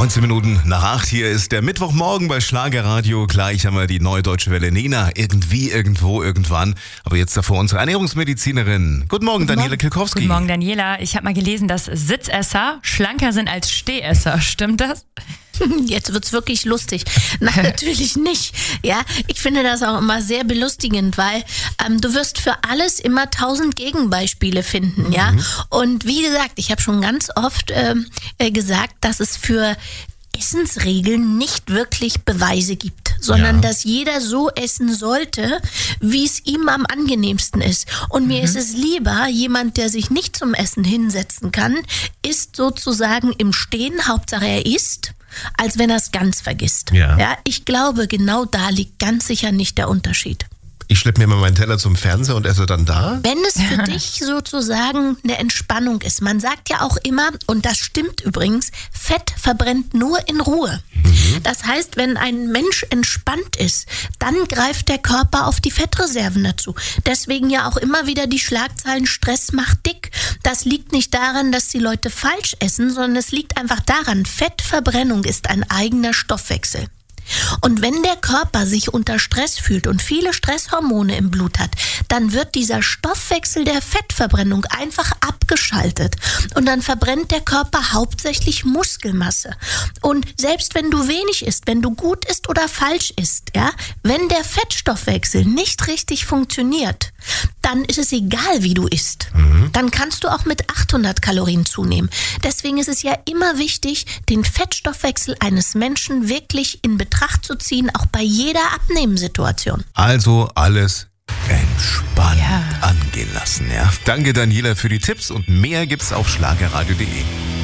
19 Minuten nach 8, hier ist der Mittwochmorgen bei Schlagerradio. Gleich haben wir die Neue Deutsche Welle. Nena, irgendwie, irgendwo, irgendwann. Aber jetzt davor unsere Ernährungsmedizinerin. Guten Morgen, Daniela Kilkowski. Guten Morgen, Daniela. Ich habe mal gelesen, dass Sitzesser schlanker sind als Stehesser. Stimmt das? Jetzt wird's wirklich lustig. Nein, natürlich nicht. Ja, ich finde das auch immer sehr belustigend, weil du wirst für alles immer 1000 Gegenbeispiele finden, ja. Und wie gesagt, ich habe schon ganz oft gesagt, dass es für Essensregeln nicht wirklich Beweise gibt, sondern dass jeder so essen sollte, wie es ihm am angenehmsten ist. Und mir ist es lieber, jemand, der sich nicht zum Essen hinsetzen kann, isst sozusagen im Stehen, Hauptsache er isst, als wenn er es ganz vergisst. Ja, ich glaube, genau da liegt ganz sicher nicht der Unterschied. Ich schleppe mir mal meinen Teller zum Fernseher und esse dann da? Wenn es für dich sozusagen eine Entspannung ist. Man sagt ja auch immer, und das stimmt übrigens, Fett verbrennt nur in Ruhe. Das heißt, wenn ein Mensch entspannt ist, dann greift der Körper auf die Fettreserven dazu. Deswegen ja auch immer wieder die Schlagzeilen, Stress macht dick. Das liegt nicht daran, dass die Leute falsch essen, sondern es liegt einfach daran, Fettverbrennung ist ein eigener Stoffwechsel. Und wenn der Körper sich unter Stress fühlt und viele Stresshormone im Blut hat, dann wird dieser Stoffwechsel der Fettverbrennung einfach abgeschaltet. Und dann verbrennt der Körper hauptsächlich Muskelmasse. Und selbst wenn du wenig isst, wenn du gut isst oder falsch isst, ja, wenn der Fettstoffwechsel nicht richtig funktioniert, dann ist es egal, wie du isst. Dann kannst du auch mit 800 Kalorien zunehmen. Deswegen ist es ja immer wichtig, den Fettstoffwechsel eines Menschen wirklich in Betracht zu ziehen, auch bei jeder Abnehmensituation. Also alles entspannt angehen lassen, ja. Danke, Daniela, für die Tipps und mehr gibt's auf schlagerradio.de.